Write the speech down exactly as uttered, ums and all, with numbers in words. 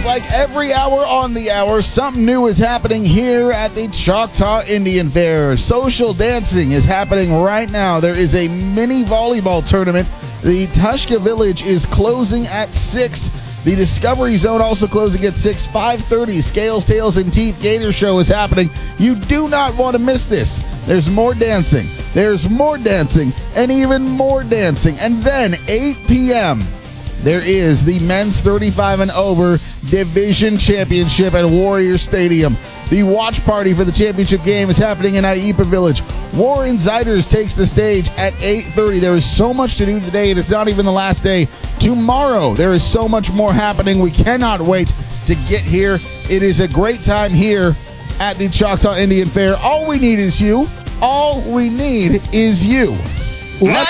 like every hour on the hour, something new is happening here at the Choctaw Indian Fair. Social dancing is happening right now. There is a mini volleyball tournament. The Tushka Village is closing at six. The Discovery Zone also closing at six. five thirty, Scales, Tails, and Teeth Gator Show is happening. You do not want to miss this. There's more dancing. There's more dancing, and even more dancing. And then, eight p.m., there is the men's thirty-five and over division championship at Warrior Stadium. The watch party for the championship game is happening in Aipa Village. Warren Ziders takes the stage at eight thirty. There is so much to do today, and it's not even the last day. Tomorrow, there is so much more happening. We cannot wait to get here. It is a great time here at the Choctaw Indian Fair. All we need is you. All we need is you. Let's